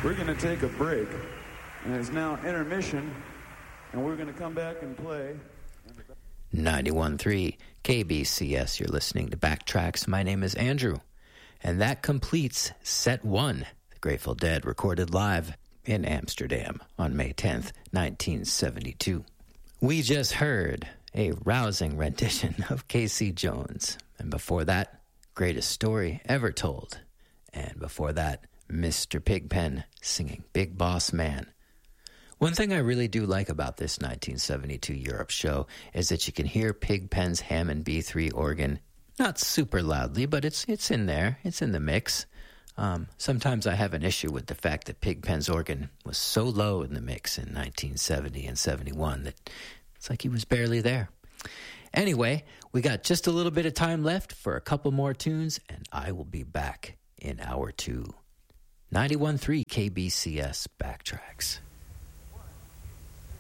We're going to take a break, and it's now intermission, and we're going to come back and play. 91.3 KBCS, you're listening to Backtracks. My name is Andrew, and that completes Set 1, The Grateful Dead, recorded live in Amsterdam on May 10th, 1972. We just heard a rousing rendition of Casey Jones, and before that, Greatest Story Ever Told, and before that, Mr. Pigpen singing Big Boss Man. One thing I really do like about this 1972 Europe show is that you can hear Pigpen's Hammond B3 organ, not super loudly, but it's in there. It's in the mix. Sometimes I have an issue with the fact that Pigpen's organ was so low in the mix in 1970 and 71 that it's like he was barely there. Anyway, we got just a little bit of time left for a couple more tunes, and I will be back in hour 2. 91.3 KBCS Backtracks.